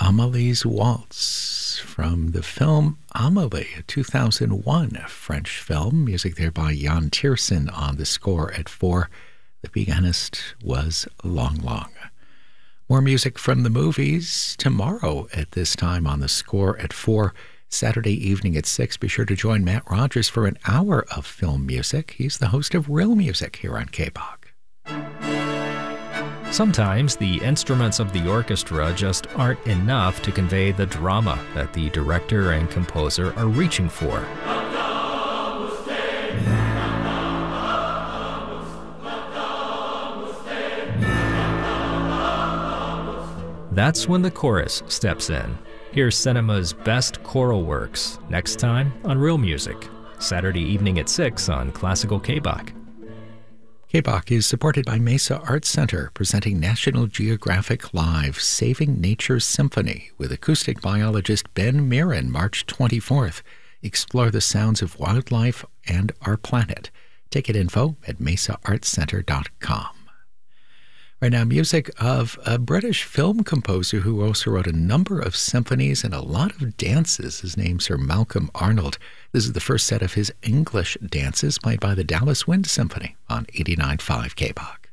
Amelie's Waltz from the film Amelie, a 2001 French film. Music there by Jan Tiersen on the score at 4. The pianist was Long Long. More music from the movies tomorrow at this time on the score at 4. Saturday evening at 6. Be sure to join Matt Rogers for an hour of film music. He's the host of Real Music here on KBOG. Sometimes the instruments of the orchestra just aren't enough to convey the drama that the director and composer are reaching for. That's when the chorus steps in. Here's cinema's best choral works next time on Real Music, Saturday evening at 6 on Classical KBOG. KBOG is supported by Mesa Arts Center, presenting National Geographic Live Saving Nature's Symphony with acoustic biologist Ben Mirren, March 24th. Explore the sounds of wildlife and our planet. Ticket info at mesaartscenter.com. Right now, music of a British film composer who also wrote a number of symphonies and a lot of dances. His name's Sir Malcolm Arnold. This is the first set of his English dances played by the Dallas Wind Symphony on 89.5 KBOG.